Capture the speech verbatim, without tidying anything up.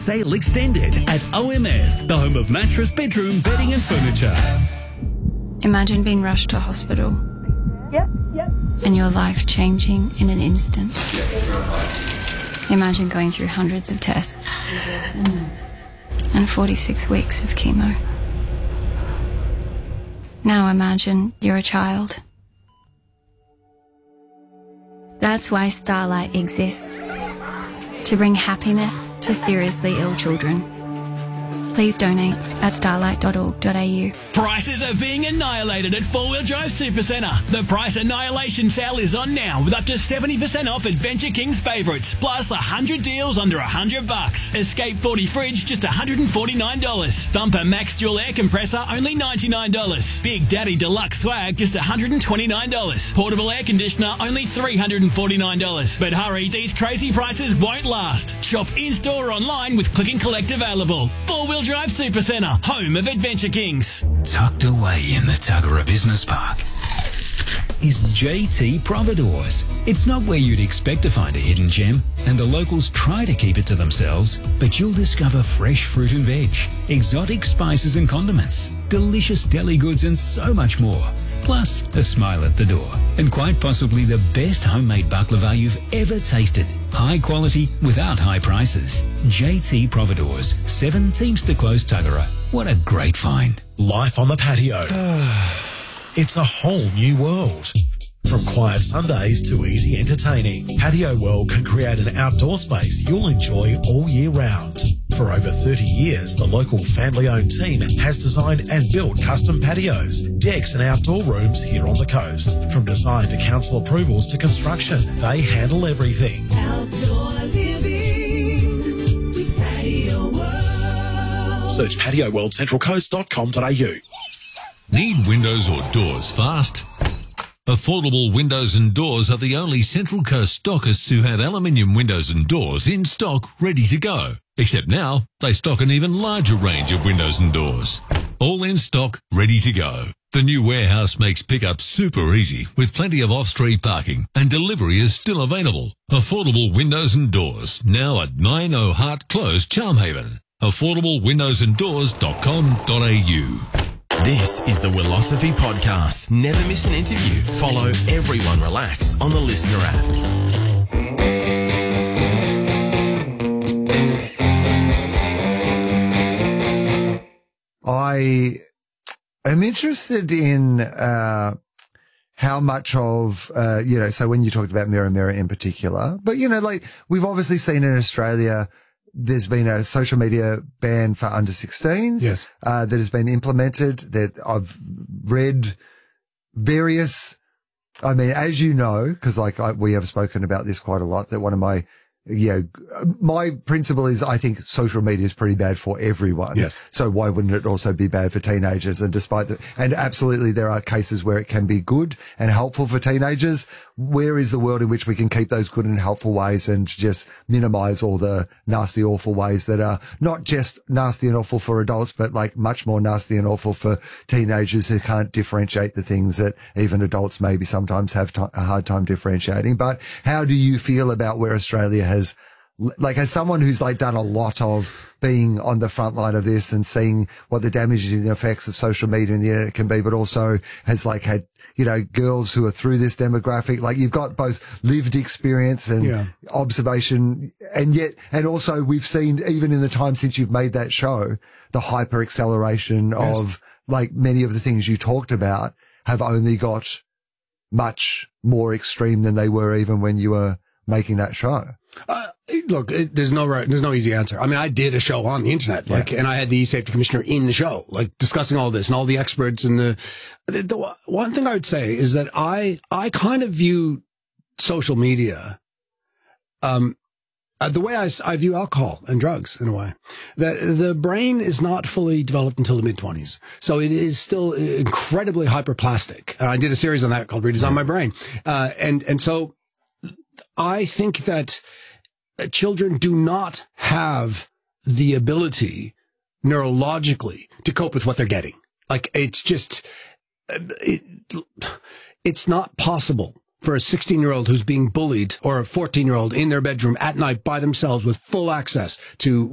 Sale extended at O M F, the home of mattress, bedroom, bedding and furniture. Imagine being rushed to hospital. Yep, yep. And your life changing in an instant. Imagine going through hundreds of tests and forty-six weeks of chemo. Now imagine you're a child. That's why Starlight exists. To bring happiness to seriously ill children. Please donate at starlight dot org dot a u. Prices are being annihilated at Four Wheel Drive Supercentre. The price annihilation sale is on now with up to seventy percent off Adventure King's favourites, plus one hundred deals under one hundred bucks. Escape forty fridge just one hundred forty-nine dollars. Thumper Max Dual Air Compressor only ninety-nine dollars. Big Daddy Deluxe Swag just one hundred twenty-nine dollars. Portable Air Conditioner only three hundred forty-nine dollars. But hurry, these crazy prices won't last. Shop in-store or online with Click and Collect available. Four Wheel Drive Supercentre, home of Adventure Kings. Tucked away in the Tuggerah Business Park is J T Providores. It's not where you'd expect to find a hidden gem, and the locals try to keep it to themselves, but you'll discover fresh fruit and veg, exotic spices and condiments, delicious deli goods and so much more. Plus, a smile at the door. And quite possibly the best homemade baklava you've ever tasted. High quality without high prices. J T Providores, seven Teamster Close, Tuggerah. What a great find. Life on the patio. It's a whole new world. From quiet Sundays to easy entertaining, Patio World can create an outdoor space you'll enjoy all year round. For over thirty years, the local family-owned team has designed and built custom patios, decks and outdoor rooms here on the coast. From design to council approvals to construction, they handle everything. Outdoor living with Patio World. Search patio world central coast dot com dot a u. Need windows or doors fast? Affordable Windows and Doors are the only Central Coast stockists who have aluminium windows and doors in stock ready to go. Except now, they stock an even larger range of windows and doors. All in stock, ready to go. The new warehouse makes pickup super easy with plenty of off-street parking, and delivery is still available. Affordable Windows and Doors, now at nine oh Hart Close, Charmhaven. affordable windows and doors dot com dot a u. This is the Willosophy Podcast. Never miss an interview. Follow Everyone Relax on the Listener app. I am interested in uh, how much of, uh, you know, so when you talked about Mirror Mirror in particular, but, you know, like we've obviously seen in Australia, there's been a social media ban for under sixteens yes. uh, that has been implemented. That I've read various, I mean, as you know, because like I, we have spoken about this quite a lot, that one of my, you know, my principle is I think social media is pretty bad for everyone. Yes. So why wouldn't it also be bad for teenagers? And despite the, and absolutely there are cases where it can be good and helpful for teenagers. Where is the world in which we can keep those good and helpful ways and just minimize all the nasty, awful ways that are not just nasty and awful for adults, but like much more nasty and awful for teenagers who can't differentiate the things that even adults maybe sometimes have t- a hard time differentiating. But how do you feel about where Australia has, like, as someone who's like done a lot of being on the front line of this and seeing what the damaging effects of social media and the internet can be, but also has like had, you know, girls who are through this demographic, like you've got both lived experience and yeah. observation. And yet, and also we've seen even in the time since you've made that show, the hyper acceleration yes. of like many of the things you talked about have only got much more extreme than they were even when you were making that show. Uh, look, it, there's no right, there's no easy answer. I mean, I did a show on the internet, like, yeah. and I had the e-safety commissioner in the show, like discussing all this and all the experts and the, the, the one thing I would say is that I, I kind of view social media, um, uh, the way I, I view alcohol and drugs in a way. That the brain is not fully developed until the mid twenties. So it is still incredibly hyperplastic. And I did a series on that called Redesign My Brain. Uh, and, and so I think that children do not have the ability neurologically to cope with what they're getting. Like it's just, it, it's not possible for a sixteen year old who's being bullied or a fourteen year old in their bedroom at night by themselves with full access to